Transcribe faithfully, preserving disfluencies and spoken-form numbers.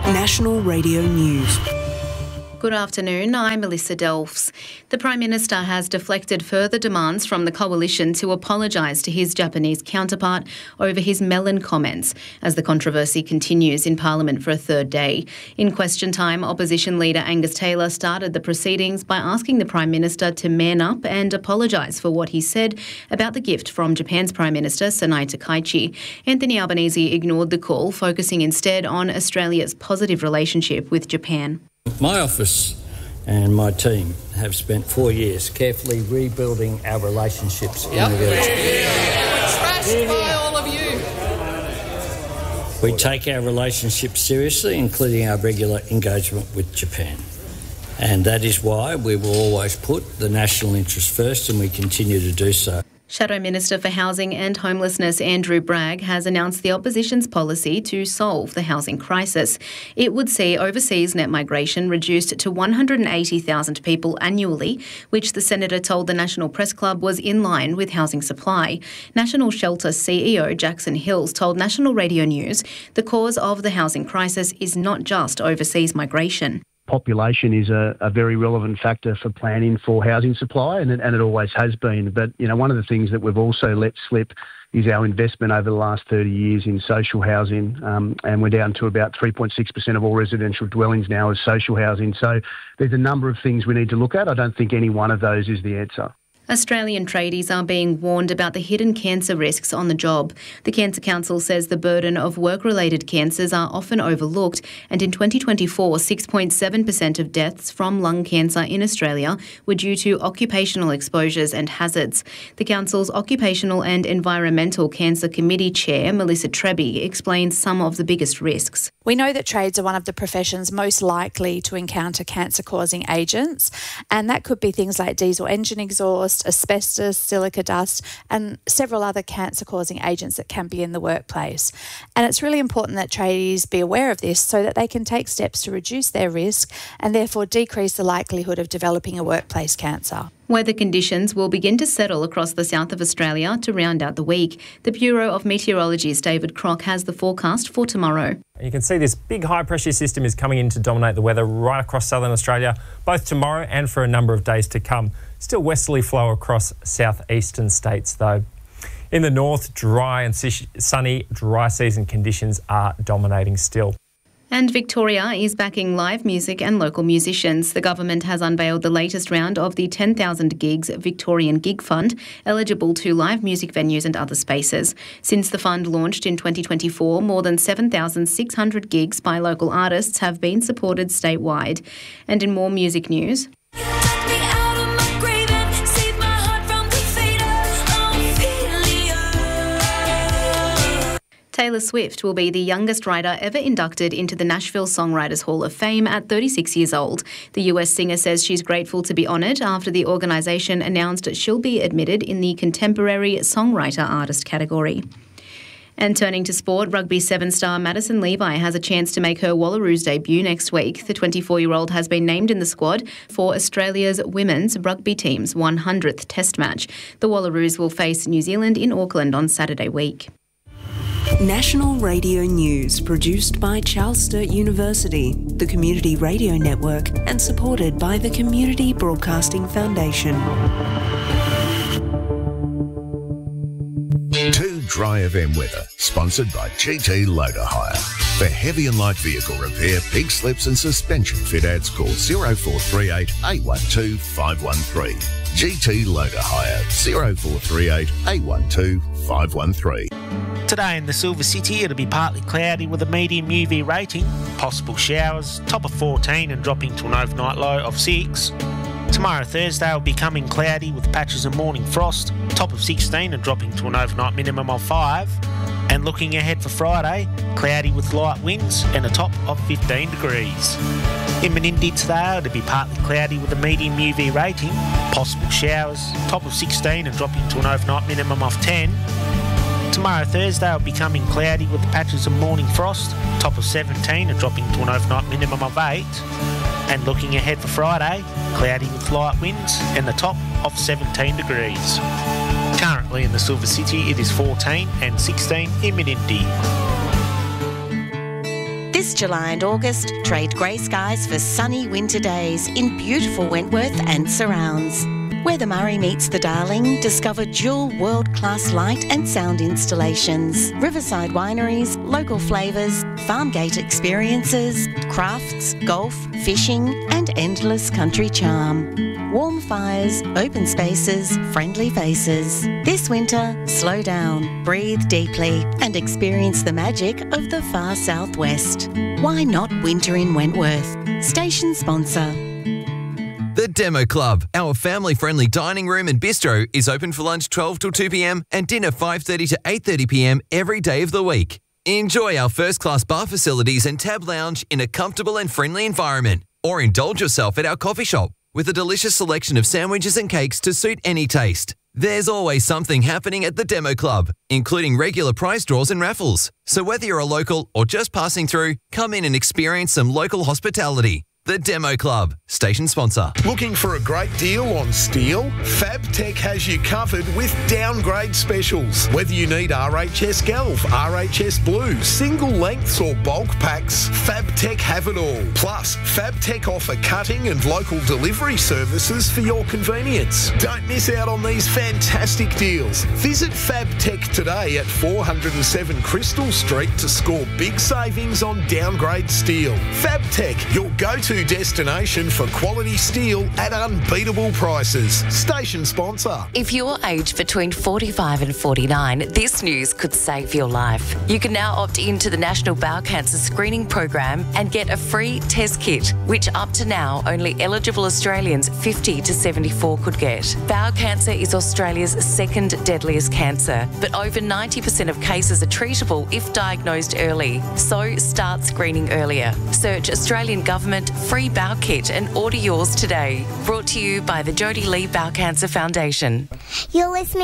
National Radio News. Good afternoon, I'm Melissa Delfs. The Prime Minister has deflected further demands from the coalition to apologise to his Japanese counterpart over his melon comments as the controversy continues in Parliament for a third day. In question time, opposition leader Angus Taylor started the proceedings by asking the Prime Minister to man up and apologise for what he said about the gift from Japan's Prime Minister Sanai Takaichi. Anthony Albanese ignored the call, focusing instead on Australia's positive relationship with Japan. My office and my team have spent four years carefully rebuilding our relationships yep. in the region. We're trashed by all of you. We take our relationship seriously, including our regular engagement with Japan. And that is why we will always put the national interest first, and we continue to do so. Shadow Minister for Housing and Homelessness Andrew Bragg has announced the opposition's policy to solve the housing crisis. It would see overseas net migration reduced to one hundred eighty thousand people annually, which the Senator told the National Press Club was in line with housing supply. National Shelter C E O Jackson Hills told National Radio News the cause of the housing crisis is not just overseas migration. Population is a, a very relevant factor for planning for housing supply, and it, and it always has been. But, you know, one of the things that we've also let slip is our investment over the last thirty years in social housing, um, and we're down to about three point six percent of all residential dwellings now as social housing. So there's a number of things we need to look at. I don't think any one of those is the answer. Australian tradies are being warned about the hidden cancer risks on the job. The Cancer Council says the burden of work-related cancers are often overlooked, and in twenty twenty-four, six point seven percent of deaths from lung cancer in Australia were due to occupational exposures and hazards. The Council's Occupational and Environmental Cancer Committee Chair, Melissa Treby, explains some of the biggest risks. We know that trades are one of the professions most likely to encounter cancer-causing agents, and that could be things like diesel engine exhaust, asbestos, silica dust, and several other cancer-causing agents that can be in the workplace. And it's really important that tradies be aware of this so that they can take steps to reduce their risk and therefore decrease the likelihood of developing a workplace cancer. Weather conditions will begin to settle across the south of Australia to round out the week. The Bureau of Meteorology's David Crock has the forecast for tomorrow. You can see this big high-pressure system is coming in to dominate the weather right across southern Australia, both tomorrow and for a number of days to come. Still westerly flow across southeastern states, though. In the north, dry and sunny, dry season conditions are dominating still. And Victoria is backing live music and local musicians. The government has unveiled the latest round of the ten thousand Gigs Victorian Gig Fund, eligible to live music venues and other spaces. Since the fund launched in twenty twenty-four, more than seven thousand six hundred gigs by local artists have been supported statewide. And in more music news, Taylor Swift will be the youngest writer ever inducted into the Nashville Songwriters Hall of Fame at thirty-six years old. The U S singer says she's grateful to be honoured after the organisation announced she'll be admitted in the Contemporary Songwriter Artist category. And turning to sport, Rugby Seven star Madison Levi has a chance to make her Wallaroos debut next week. The twenty-four-year-old has been named in the squad for Australia's women's rugby team's one hundredth Test match. The Wallaroos will face New Zealand in Auckland on Saturday week. National Radio News, produced by Charles Sturt University, the Community Radio Network, and supported by the Community Broadcasting Foundation. Two Dry F M weather, sponsored by G T Loader Hire. For heavy and light vehicle repair, pig slips and suspension fit outs, call zero four three eight, eight one two, five one three. G T Loader Hire, zero four three eight, eight one two, five one three. Today in the Silver City, it'll be partly cloudy with a medium U V rating, possible showers, top of fourteen and dropping to an overnight low of six. Tomorrow, Thursday, will be becoming cloudy with patches of morning frost, top of sixteen and dropping to an overnight minimum of five. And looking ahead for Friday, cloudy with light winds and a top of fifteen degrees. In Menindee today, it'll be partly cloudy with a medium U V rating, possible showers, top of sixteen and dropping to an overnight minimum of ten. Tomorrow, Thursday, will be becoming cloudy with patches of morning frost, top of seventeen and dropping to an overnight minimum of eight. And looking ahead for Friday, cloudy with light winds and the top of seventeen degrees. Currently in the Silver City, it is fourteen and sixteen in Menindee. This July and August, trade grey skies for sunny winter days in beautiful Wentworth and surrounds. Where the Murray meets the Darling, discover dual world-class light and sound installations, riverside wineries, local flavours, farm gate experiences, crafts, golf, fishing and endless country charm. Warm fires, open spaces, friendly faces. This winter, slow down, breathe deeply and experience the magic of the far southwest. Why not winter in Wentworth? Station sponsor. The Demo Club, our family-friendly dining room and bistro, is open for lunch twelve till two p m and dinner five thirty to eight thirty p m every day of the week. Enjoy our first-class bar facilities and tab lounge in a comfortable and friendly environment, or indulge yourself at our coffee shop with a delicious selection of sandwiches and cakes to suit any taste. There's always something happening at the Demo Club, including regular prize draws and raffles. So whether you're a local or just passing through, come in and experience some local hospitality. The Demo Club, station sponsor. Looking for a great deal on steel? FabTech has you covered with downgrade specials. Whether you need R H S Galv, R H S Blue, single lengths or bulk packs, FabTech have it all. Plus, FabTech offer cutting and local delivery services for your convenience. Don't miss out on these fantastic deals. Visit FabTech today at four oh seven Crystal Street to score big savings on downgrade steel. FabTech, your go-to destination for quality steel at unbeatable prices. Station sponsor. If you're aged between forty-five and forty-nine, this news could save your life. You can now opt into the National Bowel Cancer Screening Program and get a free test kit, which up to now only eligible Australians fifty to seventy-four could get. Bowel cancer is Australia's second deadliest cancer, but over ninety percent of cases are treatable if diagnosed early. So start screening earlier. Search Australian Government Free Bowel Kit and order yours today. Brought to you by the Jodie Lee Bowel Cancer Foundation. You're listening